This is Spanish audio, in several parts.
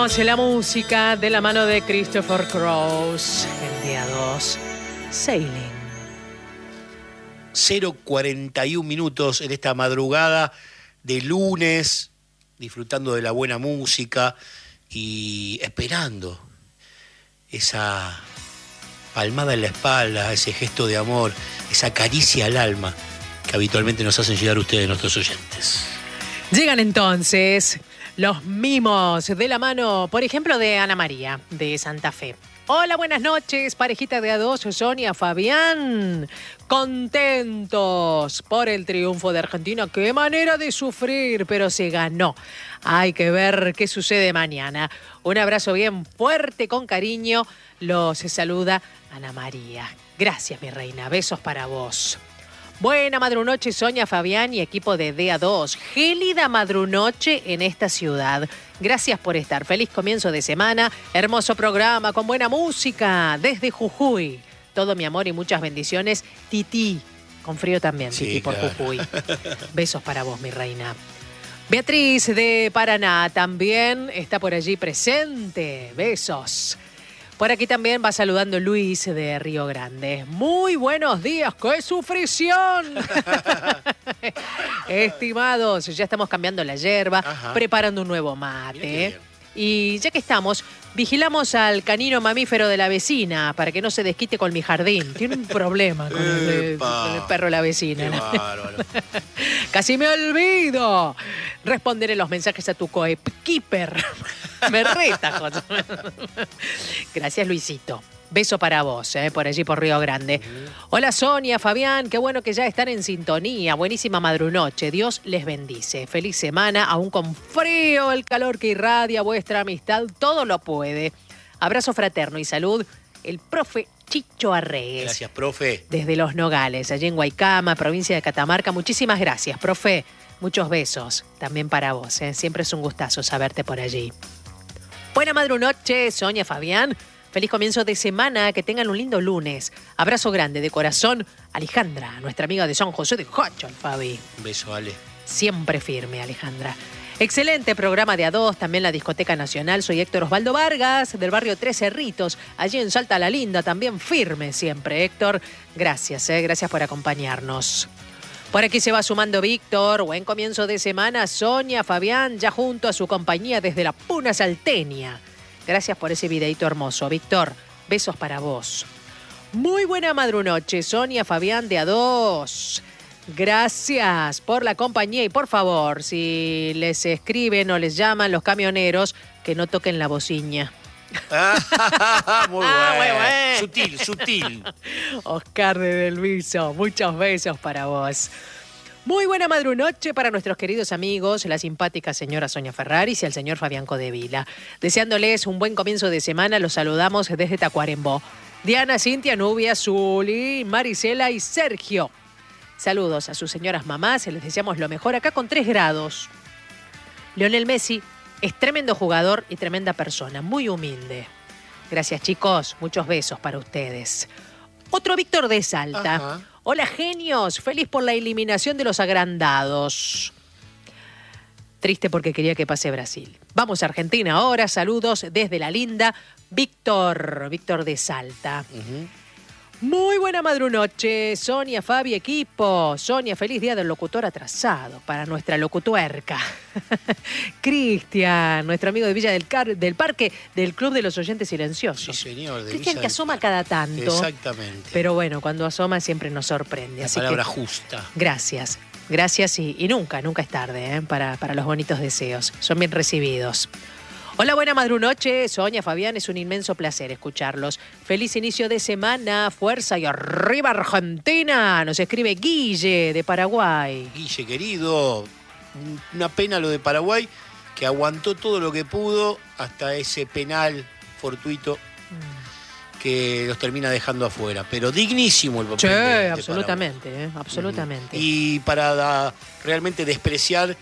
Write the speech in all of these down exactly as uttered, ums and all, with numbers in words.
La música de la mano de Christopher Cross, el día dos, Sailing. cero cuarenta y un minutos en esta madrugada de lunes, disfrutando de la buena música y esperando esa palmada en la espalda, ese gesto de amor, esa caricia al alma que habitualmente nos hacen llegar ustedes, nuestros oyentes. Llegan entonces los mimos de la mano, por ejemplo, de Ana María, de Santa Fe. Hola, buenas noches, parejita de a dos, Sonia, Fabián. Contentos por el triunfo de Argentina. Qué manera de sufrir, pero se ganó. Hay que ver qué sucede mañana. Un abrazo bien fuerte, con cariño. Los saluda Ana María. Gracias, mi reina. Besos para vos. Buena madrunoche, Sonia, Fabián y equipo de D A dos. Gélida madrunoche en esta ciudad. Gracias por estar. Feliz comienzo de semana. Hermoso programa con buena música desde Jujuy. Todo mi amor y muchas bendiciones. Titi. Con frío también, sí, Titi, por claro. Jujuy. Besos para vos, mi reina. Beatriz de Paraná también está por allí presente. Besos. Por aquí también va saludando Luis de Río Grande. Muy buenos días, ¡qué sufrición! Estimados, ya estamos cambiando la yerba, Ajá. preparando un nuevo mate. Y ya que estamos, vigilamos al canino mamífero de la vecina para que no se desquite con mi jardín. Tiene un problema con el, con el perro de la vecina. Qué bárbaro. Casi me olvido responderé los mensajes a tu coepkeeper. Me reta, José. Gracias, Luisito. Beso para vos, eh, por allí por Río Grande. Uh-huh. Hola, Sonia, Fabián, qué bueno que ya están en sintonía. Buenísima madrunoche. Dios les bendice. Feliz semana, aún con frío, el calor que irradia vuestra amistad, todo lo puede. Abrazo fraterno y salud, el profe Chicho Arreyes. Gracias, profe. Desde Los Nogales, allí en Guaycama, provincia de Catamarca. Muchísimas gracias, profe. Muchos besos también para vos, eh. Siempre es un gustazo saberte por allí. Buena madrunoche, Sonia, Fabián. Feliz comienzo de semana, que tengan un lindo lunes. Abrazo grande de corazón, Alejandra, nuestra amiga de San José de Hachal, Fabi. Un beso, Ale. Siempre firme, Alejandra. Excelente programa de A dos, también la Discoteca Nacional. Soy Héctor Osvaldo Vargas, del barrio Tres Cerritos, allí en Salta la Linda, también firme siempre, Héctor. Gracias, eh, gracias por acompañarnos. Por aquí se va sumando Víctor. Buen comienzo de semana, Sonia, Fabián, ya junto a su compañía desde la Puna Salteña. Gracias por ese videito hermoso, Víctor. Besos para vos. Muy buena madrunoche, Sonia, Fabián de A dos. Gracias por la compañía y por favor, si les escriben o les llaman los camioneros, que no toquen la bocina. Ah, muy, ah, bueno. muy bueno. Sutil, sutil. Oscar de Delviso, muchos besos para vos. Muy buena madrunoche para nuestros queridos amigos, la simpática señora Sonia Ferraris y el señor Fabián Codevila. Deseándoles un buen comienzo de semana, los saludamos desde Tacuarembó. Diana, Cintia, Nubia, Zuli, Marisela y Sergio. Saludos a sus señoras mamás, les deseamos lo mejor acá con tres grados. Lionel Messi es tremendo jugador y tremenda persona, muy humilde. Gracias, chicos, muchos besos para ustedes. Otro Víctor de Salta. Ajá. Hola, genios, feliz por la eliminación de los agrandados. Triste porque quería que pase Brasil. Vamos a Argentina ahora, saludos desde la linda Víctor, Víctor de Salta. Uh-huh. Muy buena madrunoche, Sonia, Fabi, equipo. Sonia, feliz día del locutor atrasado para nuestra locutuerca. Cristian, nuestro amigo de Villa del, Car del Parque del Club de los Oyentes Silenciosos. Sí, señor. Cristian que asoma cada tanto. Exactamente. Pero bueno, cuando asoma siempre nos sorprende. La así palabra que, justa. Gracias. Gracias y, y nunca, nunca es tarde ¿eh? para, para los bonitos deseos. Son bien recibidos. Hola, buena madrunoche, Sonia, Fabián, es un inmenso placer escucharlos. Feliz inicio de semana, fuerza y arriba Argentina. Nos escribe Guille de Paraguay. Guille, querido, una pena lo de Paraguay, que aguantó todo lo que pudo hasta ese penal fortuito mm. que los termina dejando afuera. Pero dignísimo el papel. Sí, de, de absolutamente, eh, absolutamente. Y para da, realmente despreciar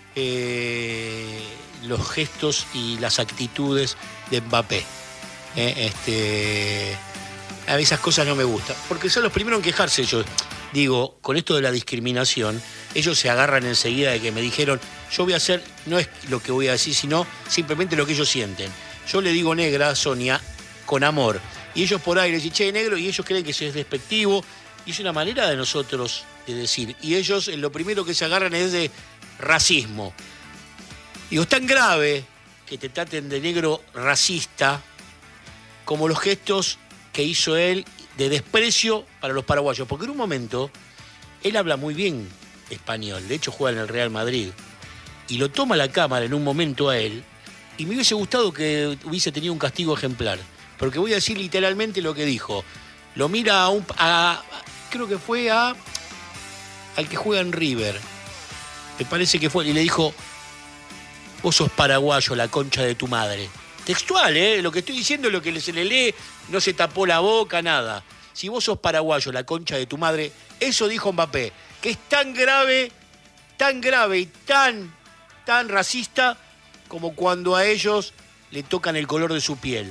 eh, los gestos y las actitudes de Mbappé. Eh, este, a esas cosas no me gustan, porque son los primeros en quejarse. Yo digo, con esto de la discriminación, ellos se agarran enseguida de que me dijeron, yo voy a hacer, no es lo que voy a decir, sino simplemente lo que ellos sienten. Yo le digo negra a Sonia con amor. Y ellos por ahí le dicen, che, negro, y ellos creen que eso es despectivo. Y es una manera de nosotros de decir. Y ellos lo primero que se agarran es de racismo. Digo, es tan grave que te traten de negro racista como los gestos que hizo él de desprecio para los paraguayos. Porque en un momento, él habla muy bien español. De hecho, juega en el Real Madrid. Y lo toma la cámara en un momento a él. Y me hubiese gustado que hubiese tenido un castigo ejemplar. Porque voy a decir literalmente lo que dijo. Lo mira a un... A, creo que fue a... al que juega en River. Me parece que fue... Y le dijo, vos sos paraguayo, la concha de tu madre. Textual, ¿eh? Lo que estoy diciendo es lo que se le lee, no se tapó la boca, nada. Si vos sos paraguayo, la concha de tu madre, eso dijo Mbappé. Que es tan grave, tan grave y tan, tan racista como cuando a ellos le tocan el color de su piel.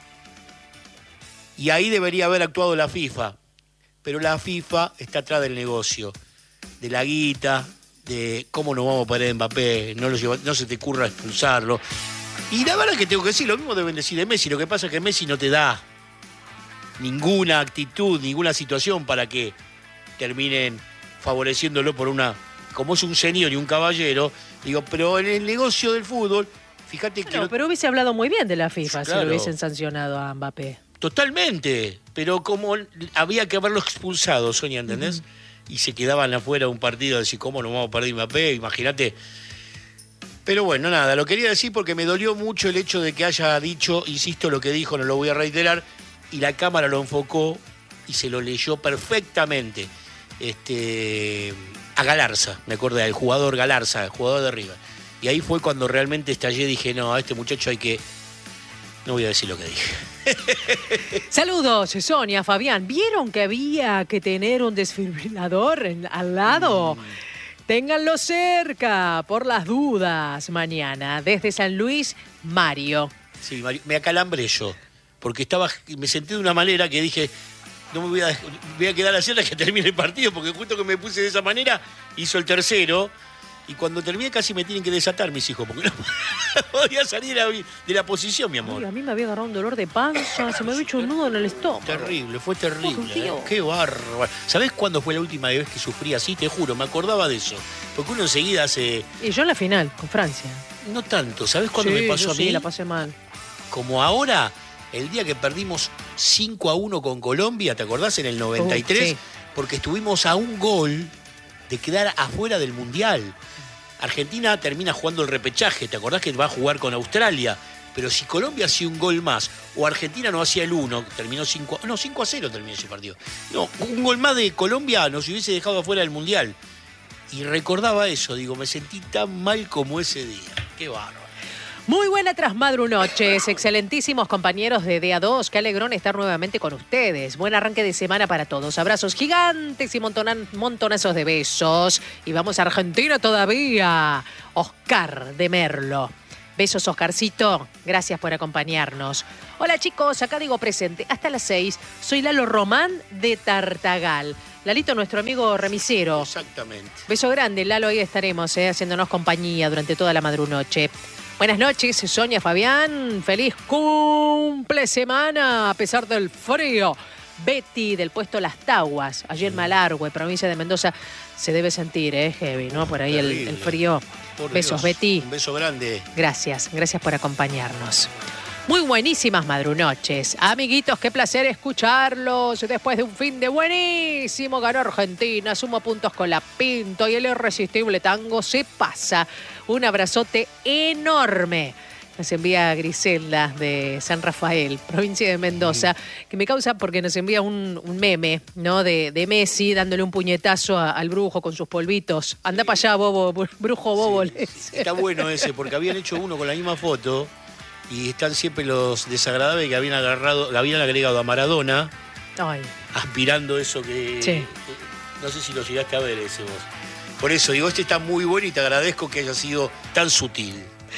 Y ahí debería haber actuado la FIFA. Pero la FIFA está atrás del negocio, de la guita, de cómo nos vamos a poner Mbappé, no, lo lleva, no se te ocurra expulsarlo. Y la verdad que tengo que decir, lo mismo deben decir de Messi. Lo que pasa es que Messi no te da ninguna actitud, ninguna situación para que terminen favoreciéndolo por una... Como es un señor y un caballero, digo, pero en el negocio del fútbol, fíjate bueno, que... No... pero hubiese hablado muy bien de la FIFA, claro, si lo hubiesen sancionado a Mbappé. Totalmente, pero como había que haberlo expulsado, Sonia, ¿entendés? Uh-huh. Y se quedaban afuera un partido, de decir, ¿cómo nos vamos a perder Mbappé? Imagínate. Pero bueno, nada, lo quería decir porque me dolió mucho el hecho de que haya dicho, insisto, lo que dijo, no lo voy a reiterar, y la cámara lo enfocó y se lo leyó perfectamente. Este, a Galarza, me acordé, al jugador Galarza, el jugador de River. Y ahí fue cuando realmente estallé, dije, no, a este muchacho hay que... No voy a decir lo que dije. Saludos, Sonia, Fabián. ¿Vieron que había que tener un desfibrilador en, al lado? Mm. Ténganlo cerca, por las dudas, mañana. Desde San Luis, Mario. Sí, Mario, me acalambré yo, porque estaba, me senté de una manera que dije, no me voy a, voy a quedar así hasta que termine el partido, porque justo que me puse de esa manera, hizo el tercero. Y cuando terminé casi me tienen que desatar mis hijos, porque no podía salir de la posición, mi amor. Ay, a mí me había agarrado un dolor de panza, se me había hecho un nudo en el estómago. Terrible, fue terrible. Oh, ¿eh? Qué bárbaro. ¿Sabés cuándo fue la última vez que sufrí así? Te juro, me acordaba de eso. Porque uno enseguida hace... Y yo en la final, con Francia. No tanto. ¿Sabés cuándo sí, me pasó yo a mí? Sí, la pasé mal. Como ahora, el día que perdimos cinco a uno con Colombia, ¿te acordás? En el noventa y tres. Uh, sí. Porque estuvimos a un gol de quedar afuera del Mundial. Argentina termina jugando el repechaje, ¿te acordás que va a jugar con Australia? Pero si Colombia hacía un gol más, o Argentina no hacía el uno, terminó cinco, no, cinco a cero terminó ese partido. No, un gol más de Colombia nos hubiese dejado afuera del Mundial. Y recordaba eso, digo, me sentí tan mal como ese día. Qué bárbaro. Muy buena trasmadrunoches, excelentísimos compañeros de D A dos, qué alegrón estar nuevamente con ustedes. Buen arranque de semana para todos, abrazos gigantes y montonan, montonazos de besos. Y vamos a Argentina todavía, Oscar de Merlo. Besos, Oscarcito, gracias por acompañarnos. Hola chicos, acá digo presente, hasta las seis, soy Lalo Román de Tartagal. Lalito, nuestro amigo remisero. Exactamente. Beso grande, Lalo, ahí estaremos eh, haciéndonos compañía durante toda la madrunoche. Buenas noches, Sonia, Fabián. Feliz cumple semana a pesar del frío. Betty del puesto Las Taguas, allí en Malargüe, provincia de Mendoza. Se debe sentir, ¿eh? Heavy, ¿no? Por ahí el, el frío. Por Besos, Dios. Betty. Un beso grande. Gracias, gracias por acompañarnos. Muy buenísimas madrunoches. Amiguitos, qué placer escucharlos. Después de un fin de buenísimo, ganó Argentina, sumó puntos con la Pinto y el irresistible tango se pasa. Un abrazote enorme. Nos envía Griselda de San Rafael, provincia de Mendoza, que me causa porque nos envía un, un meme, ¿no? De, de Messi dándole un puñetazo a, al brujo con sus polvitos. Anda para allá, bobo, brujo bobo. Sí, está bueno ese, porque habían hecho uno con la misma foto y están siempre los desagradables que habían agarrado, que habían agregado a Maradona, ay, aspirando eso que, sí. que... No sé si lo llegaste a ver ese vos. Por eso digo, este está muy bueno y te agradezco que haya sido tan sutil.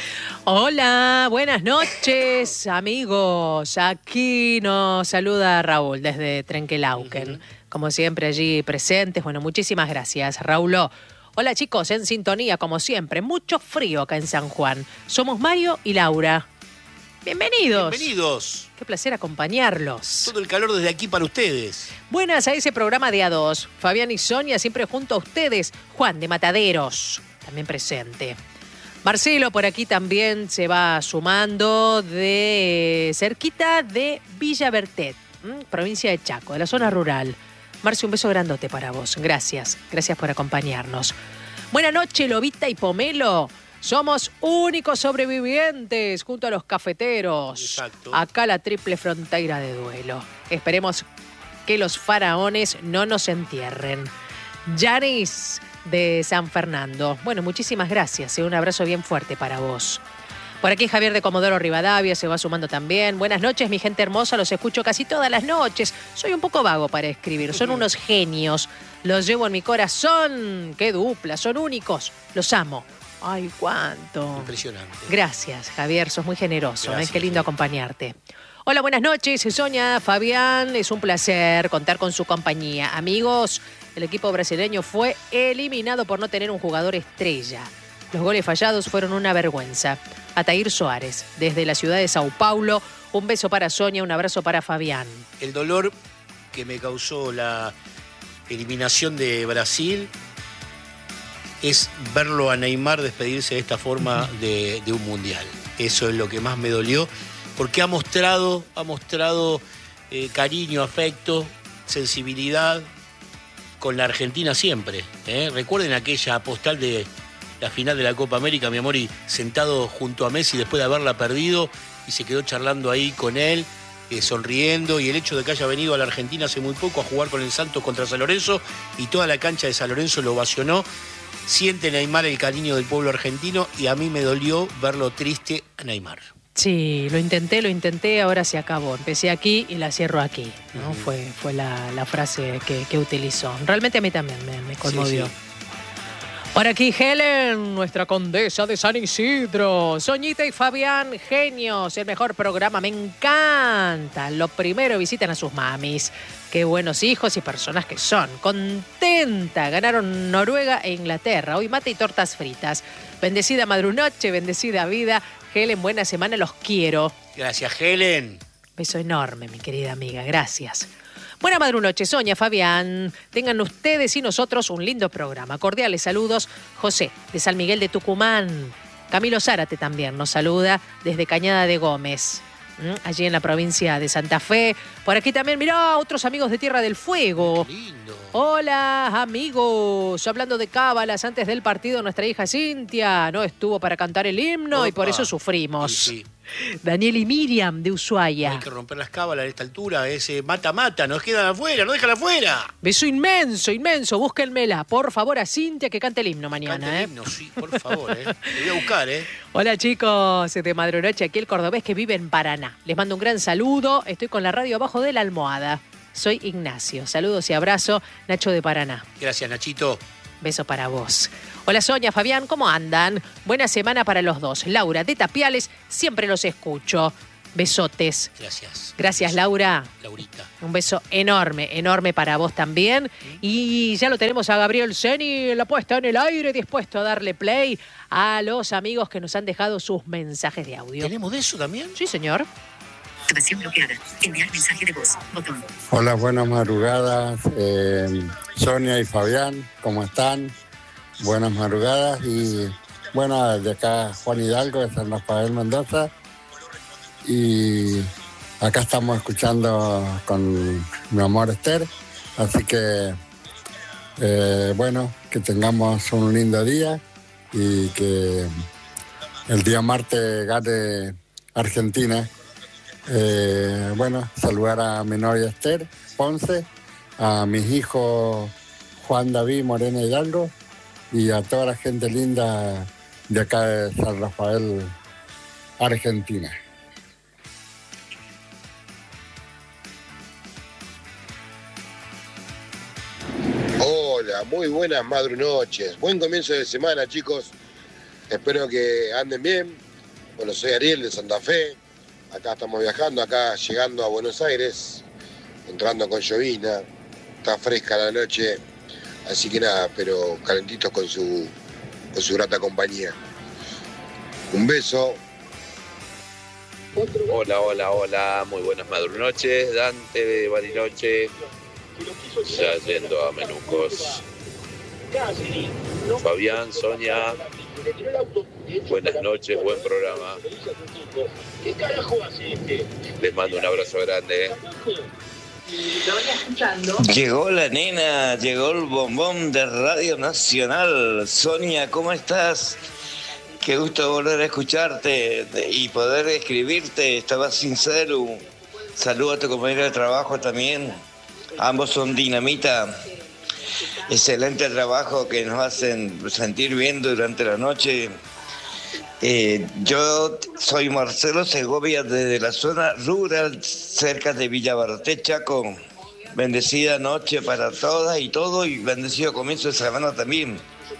Hola, buenas noches, amigos. Aquí nos saluda Raúl desde Trenquelauquen. Uh-huh. Como siempre allí presentes. Bueno, muchísimas gracias, Raúl. Hola chicos, en sintonía como siempre. Mucho frío acá en San Juan. Somos Mario y Laura. Bienvenidos. Bienvenidos. Qué placer acompañarlos. Todo el calor desde aquí para ustedes. Buenas a ese programa de A dos. Fabián y Sonia siempre junto a ustedes. Juan de Mataderos, también presente. Marcelo por aquí también se va sumando de cerquita de Villa Bertet, provincia de Chaco, de la zona rural. Marce, un beso grandote para vos. Gracias, gracias por acompañarnos. Buenas noches, Lobita y Pomelo. Somos únicos sobrevivientes junto a los cafeteros. Exacto. Acá la triple frontera de duelo. Esperemos que los faraones no nos entierren. Yanis de San Fernando. Bueno, muchísimas gracias. Un abrazo bien fuerte para vos. Por aquí Javier de Comodoro Rivadavia se va sumando también. Buenas noches, mi gente hermosa. Los escucho casi todas las noches. Soy un poco vago para escribir. Son unos genios. Los llevo en mi corazón. Qué dupla. Son únicos. Los amo. Ay, cuánto. Impresionante. Gracias, Javier. Sos muy generoso. Gracias, ¿eh? Qué lindo sí. acompañarte. Hola, buenas noches. Sonia, Fabián. Es un placer contar con su compañía. Amigos, el equipo brasileño fue eliminado por no tener un jugador estrella. Los goles fallados fueron una vergüenza. Atair Suárez, desde la ciudad de Sao Paulo. Un beso para Sonia, un abrazo para Fabián. El dolor que me causó la eliminación de Brasil es verlo a Neymar despedirse de esta forma de, de un mundial. Eso es lo que más me dolió, porque ha mostrado, ha mostrado eh, cariño, afecto, sensibilidad con la Argentina siempre. ¿eh? Recuerden aquella postal de la final de la Copa América, mi amor, y sentado junto a Messi después de haberla perdido y se quedó charlando ahí con él, eh, sonriendo, y el hecho de que haya venido a la Argentina hace muy poco a jugar con el Santos contra San Lorenzo y toda la cancha de San Lorenzo lo ovacionó. Siente Neymar el cariño del pueblo argentino y a mí me dolió verlo triste a Neymar. Sí, lo intenté, lo intenté, ahora se acabó. Empecé aquí y la cierro aquí, ¿no? Uh-huh. Fue, fue la, la frase que, que utilizó. Realmente a mí también me, me conmovió. Sí, sí. Por aquí Helen, nuestra condesa de San Isidro. Soñita y Fabián, genios, el mejor programa, me encanta. Lo primero, visiten a sus mamis. Qué buenos hijos y personas que son. Contenta, ganaron Noruega e Inglaterra. Hoy mate y tortas fritas. Bendecida madrunoche, bendecida vida. Helen, buena semana, los quiero. Gracias, Helen. Beso enorme, mi querida amiga, gracias. Buena madrunoche, Sonia, Fabián. Tengan ustedes y nosotros un lindo programa. Cordiales saludos, José, de San Miguel de Tucumán. Camilo Zárate también nos saluda desde Cañada de Gómez, allí en la provincia de Santa Fe. Por aquí también, mirá, otros amigos de Tierra del Fuego. Qué lindo. Hola, amigos. Hablando de cábalas, antes del partido, nuestra hija Cintia no estuvo para cantar el himno. Opa. Y por eso sufrimos. Sí, sí. Daniel y Miriam de Ushuaia. Hay que romper las cábalas a esta altura, ese mata-mata, nos quedan afuera, no dejan afuera. Beso inmenso, inmenso, búsquenmela, por favor, a Cintia que cante el himno mañana. Cante el ¿eh? himno, sí, por favor, ¿eh? Te voy a buscar, ¿eh? Hola chicos, de Madrunoche, aquí el cordobés que vive en Paraná. Les mando un gran saludo, estoy con la radio abajo de la almohada. Soy Ignacio, saludos y abrazo, Nacho de Paraná. Gracias, Nachito. Beso para vos. Hola Sonia, Fabián, ¿cómo andan? Buena semana para los dos. Laura de Tapiales, siempre los escucho. Besotes. Gracias. Gracias, Laura. Laurita. Un beso enorme, enorme para vos también. Y ya lo tenemos a Gabriel Seni en la puesta en el aire, dispuesto a darle play a los amigos que nos han dejado sus mensajes de audio. ¿Tenemos de eso también? Sí, señor. Grabación bloqueada. Enviar mensaje de voz. Botón. Hola, buenas madrugadas. Eh, Sonia y Fabián, ¿cómo están? Buenas madrugadas. Y bueno, de acá Juan Hidalgo, de San Rafael Mendoza. Y acá estamos escuchando con mi amor Esther. Así que, eh, bueno, que tengamos un lindo día y que el día martes gane Argentina. Eh, bueno, saludar a mi novia Esther Ponce, a mis hijos Juan David Morena Hidalgo y a toda la gente linda de acá de San Rafael, Argentina. Hola, muy buenas madrunoches. Buen comienzo de semana, chicos. Espero que anden bien. Bueno, soy Ariel de Santa Fe. Acá estamos viajando, acá llegando a Buenos Aires, entrando con llovina. Está fresca la noche. Así que nada, pero calentitos con su, con su grata compañía. Un beso. Hola, hola, hola, muy buenas madrunoches, Dante de Bariloche, ya yendo a Menucos. Fabián, Sonia, buenas noches, buen programa. Les mando un abrazo grande. Llegó la nena, llegó el bombón de Radio Nacional. Sonia, ¿cómo estás? Qué gusto volver a escucharte y poder escribirte. Estaba sin celu. Saludo a tu compañero de trabajo también. Ambos son dinamita. Excelente trabajo que nos hacen sentir bien durante la noche. Eh, yo soy Marcelo Segovia desde la zona rural cerca de Villa Barté, Chaco. Bendecida noche para todas y todo y bendecido comienzo de semana también.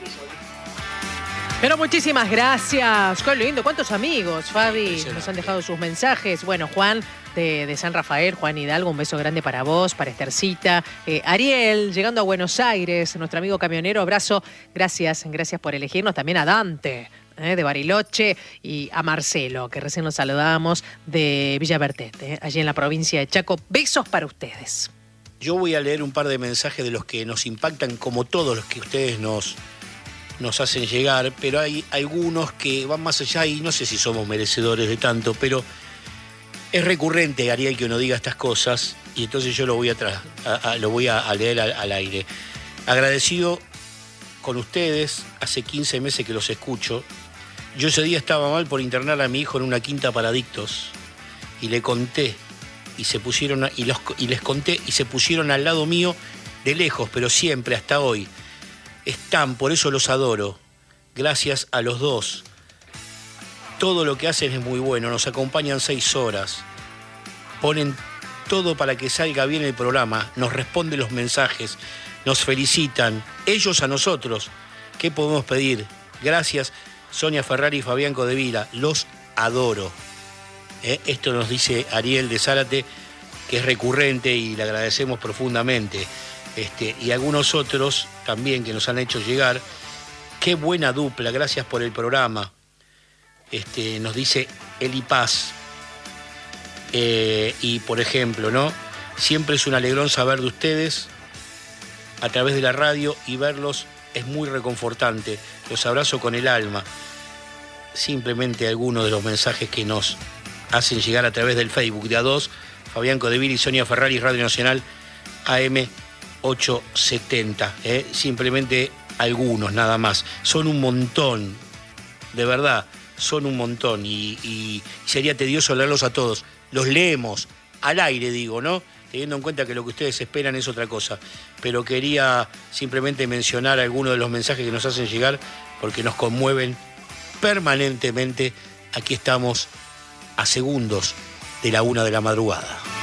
Pero muchísimas gracias. Qué lindo. ¿Cuántos amigos, Fabi, nos han dejado sus mensajes? Bueno, Juan de, de San Rafael, Juan Hidalgo, un beso grande para vos, para Estercita. Eh, Ariel, llegando a Buenos Aires, nuestro amigo camionero, abrazo. Gracias, gracias por elegirnos. También a Dante, eh, de Bariloche, y a Marcelo, que recién nos saludábamos, de Villa Bertete, eh, allí en la provincia de Chaco. Besos para ustedes. Yo voy a leer un par de mensajes de los que nos impactan, como todos los que ustedes nos... nos hacen llegar, pero hay algunos que van más allá y no sé si somos merecedores de tanto, pero es recurrente, Ariel, que uno diga estas cosas y entonces yo lo voy a, tra- a, a lo voy a, a leer al, al aire. Agradecido con ustedes, hace quince meses que los escucho. Yo ese día estaba mal por internar a mi hijo en una quinta para adictos y le conté y se pusieron a, y, los, y les conté y se pusieron al lado mío de lejos, pero siempre hasta hoy. Están, por eso los adoro. Gracias a los dos. Todo lo que hacen es muy bueno. Nos acompañan seis horas. Ponen todo para que salga bien el programa. Nos responden los mensajes. Nos felicitan. Ellos a nosotros. ¿Qué podemos pedir? Gracias, Sonia Ferrari y Fabián Codevila. Los adoro. ¿Eh? Esto nos dice Ariel de Zárate, que es recurrente y le agradecemos profundamente. Este, y algunos otros también que nos han hecho llegar. Qué buena dupla, gracias por el programa. Este, nos dice Eli Paz. Eh, y por ejemplo, ¿no? Siempre es un alegrón saber de ustedes a través de la radio y verlos es muy reconfortante. Los abrazo con el alma. Simplemente algunos de los mensajes que nos hacen llegar a través del Facebook de A dos, Fabián Codevila y Sonia Ferrari, Radio Nacional A M ochocientos setenta, ¿eh? Simplemente algunos nada más. Son un montón, de verdad, son un montón y, y sería tedioso leerlos a todos. Los leemos al aire, digo, ¿no? Teniendo en cuenta que lo que ustedes esperan es otra cosa. Pero quería simplemente mencionar algunos de los mensajes que nos hacen llegar porque nos conmueven permanentemente. Aquí estamos a segundos de la una de la madrugada.